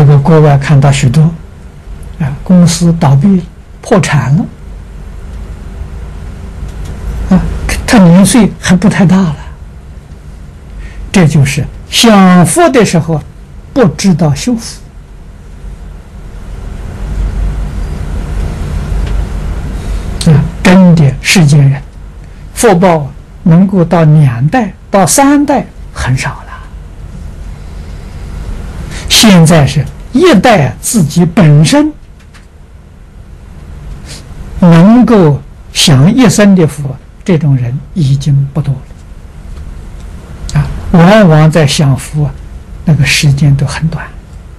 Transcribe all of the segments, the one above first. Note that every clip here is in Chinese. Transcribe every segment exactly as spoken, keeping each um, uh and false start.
这个国外看到许多啊，公司倒闭破产了啊，他年岁还不太大了，这就是享福的时候不知道修福啊，真的世间人福报能够到两代到三代很少了。现在是一代自己本身能够享一生的福，这种人已经不多了啊！往往在享福啊，那个时间都很短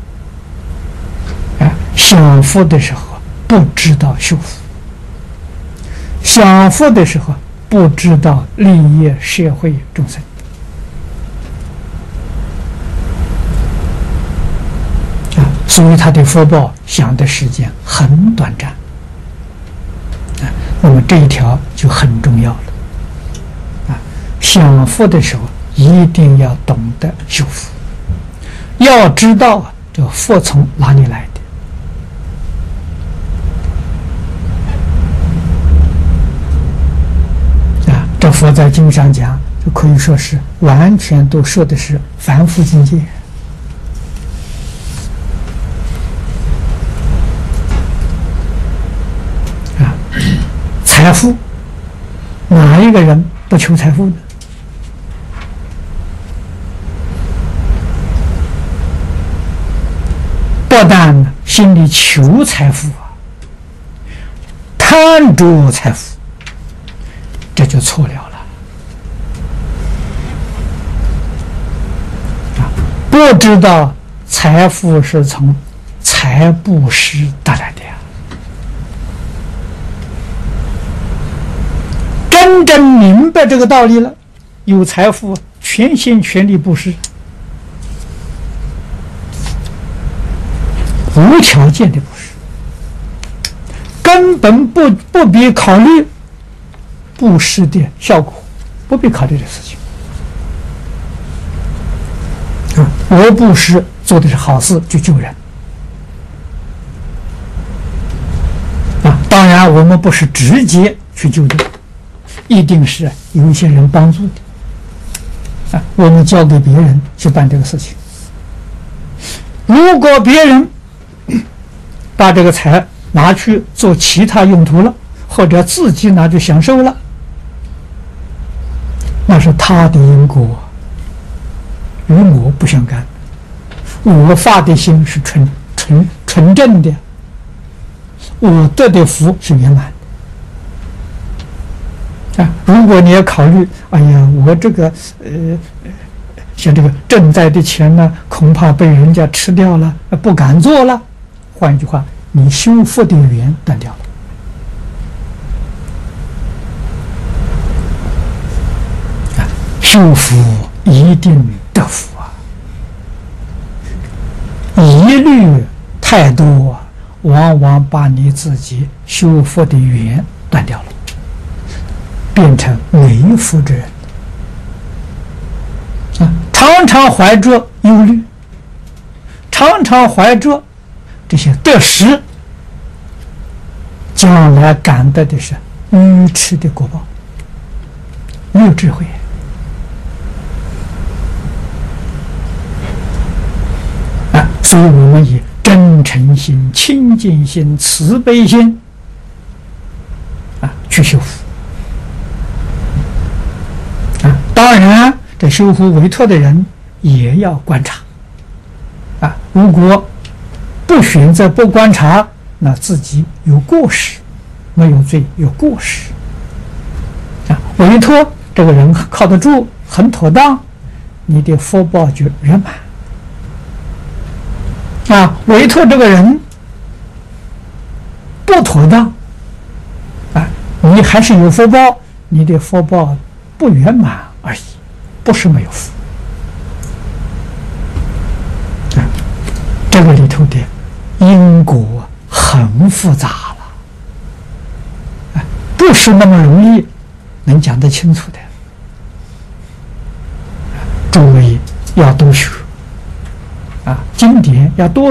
啊。享福的时候不知道修福，享福的时候不知道利益社会众生。所以他的福报享的时间很短暂啊，那么这一条就很重要了啊！享福的时候一定要懂得修福，要知道这福从哪里来的啊！这佛在经上讲，就可以说是完全都说的是凡夫境界。财富，哪一个人不求财富呢？不但心里求财富啊，贪着财富，这就错了了啊！不知道财富是从财布施得来的呀。真正明白这个道理了，有财富全心全力布施，无条件的布施，根本不不必考虑布施的效果，不必考虑这事情啊！我布施做的是好事，就救人啊！当然，我们不是直接去救人。一定是有一些人帮助的啊，我们交给别人去办这个事情。如果别人把这个财拿去做其他用途了，或者自己拿去享受了，那是他的因果，与我不相干。我发的心是纯纯纯正的，我得的福是圆满的。啊，如果你要考虑，哎呀，我这个呃，像这个赈灾的钱呢，恐怕被人家吃掉了，不敢做了。换一句话，你修福的缘断掉了。啊，修福一定得福啊，疑虑太多，往往把你自己修福的缘断掉了。变成没福之人啊，常常怀着忧虑，常常怀着这些得失，将来感得的是愚痴的果报，没有智慧啊！所以我们以真诚心、清净心、慈悲心啊去修福。当然，这修福委托的人也要观察啊。如果不选择不观察，那自己有过失，没有罪，有过失啊。委托这个人靠得住，很妥当，你的福报就圆满啊。委托这个人不妥当啊，你还是有福报，你的福报不圆满而已，不是没有福啊。这个里头的因果很复杂了啊，不是那么容易能讲得清楚的。诸位要多学啊，经典要多